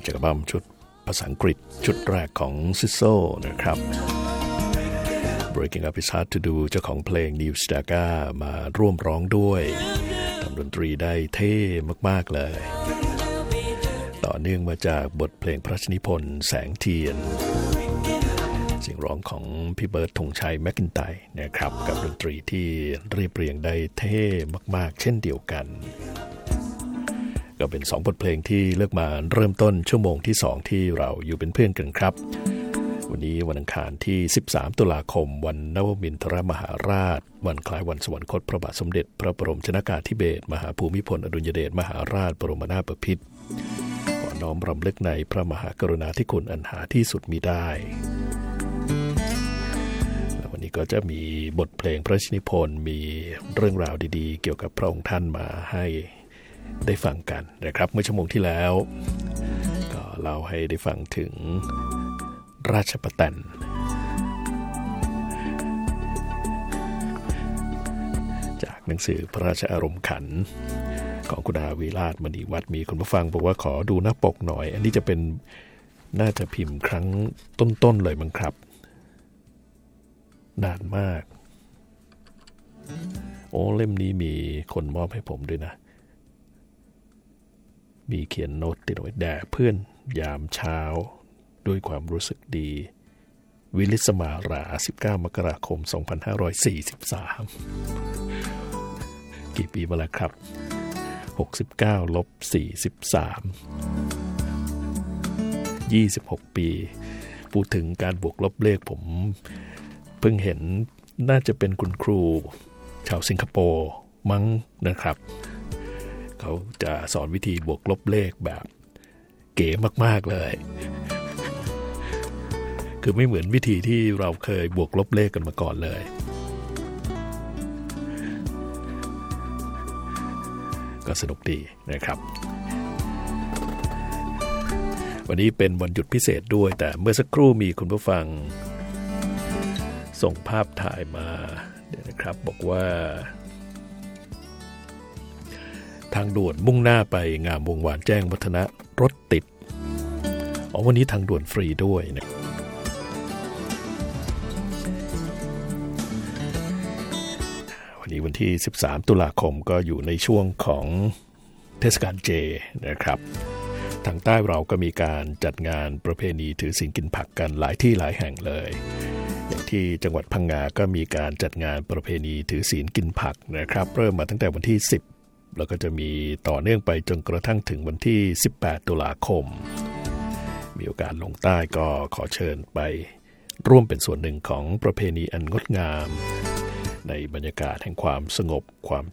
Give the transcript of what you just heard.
จากอัลบั้มชุดภาษาอังกฤษชุดแรกของ Sizzle นะครับ Breaking Up Is Hard to Do เจ้าของเพลง Neil Sedaka มาร่วมร้องด้วยทำดนตรีได้เท่มากๆเลยต่อเนื่องมาจากบทเพลงพระราชนิพนธ์แสงเทียนเสียงร้องของพี่เบิร์ดธงชัยแมคกินไตร์นะครับกับดนตรีที่เรียบเรียงได้เท่มากๆเช่นเดียวกันก็เป็น2บทเพลงที่เลือกมาเริ่มต้นชั่วโมงที่2ที่เราอยู่เป็นเพื่อนกันครับวันนี้วันอังคารที่13ตุลาคมวันนวมินทรมหาราชวันคล้ายวันสวรรคตพระบาทสมเด็จพระบรมชนกาธิเบศรมหาภูมิพลอดุลยเดชมหาราชบรมนาถบพิตรขอน้อมรำลึกในพระมหากรุณาธิคุณอันหาที่สุดมิได้แล้ววันนี้ก็จะมีบทเพลงพระราชนิพนธ์มีเรื่องราวดีๆเกี่ยวกับพระองค์ท่านมาให้ได้ฟังกันนะครับเมื่อชั่วโมงที่แล้วก็เล่าให้ได้ฟังถึงราชประแตนจากหนังสือพระราชอารมณ์ขันของคุณอาวิราชมณีวัฒน์มีคนมาฟังบอกว่าขอดูหน้าปกหน่อยอันนี้จะเป็นน่าจะพิมพ์ครั้งต้นๆเลยมั้งครับนานมากโอ้เล่มนี้มีคนมอบให้ผมด้วยนะมีเขียนโน้ตติดไว้แด่เพื่อนยามเช้าด้วยความรู้สึกดีวิลิสมารา19มกราคม2543กี่ปีมาแล้วครับ69ลบ43 26ปีพูดถึงการบวกลบเลขผมเพิ่งเห็นน่าจะเป็นคุณครูชาวสิงคโปร์มั้งนะครับเขาจะสอนวิธีบวกลบเลขแบบเก๋มากๆเลยคือไม่เหมือนวิธีที่เราเคยบวกลบเลขกันมาก่อนเลยก็สนุกดีนะครับวันนี้เป็นวันหยุดพิเศษด้วยแต่เมื่อสักครู่มีคุณผู้ฟังส่งภาพถ่ายมาเดี๋ยวนะครับบอกว่าทางด่วนมุ่งหน้าไปงามวงวานแจ้งวัฒนะรถติดวันนี้ทางด่วนฟรีด้วยนะวันนี้วันที่13ตุลาคมก็อยู่ในช่วงของเทศกาลเจนะครับทางใต้เราก็มีการจัดงานประเพณีถือศีลกินผักกันหลายที่หลายแห่งเลยอย่างที่จังหวัดพังงาก็มีการจัดงานประเพณีถือศีลกินผักนะครับเริ่มมาตั้งแต่วันที่10แล้วก็จะมีต่อเนื่องไปจนกระทั่งถึงวันที่18ตุลาคมมีโอกาสลงใต้ก็ขอเชิญไปร่วมเป็นส่วนหนึ่งของประเพณีอันงดงามในบรรยากาศแห่งความสงบความ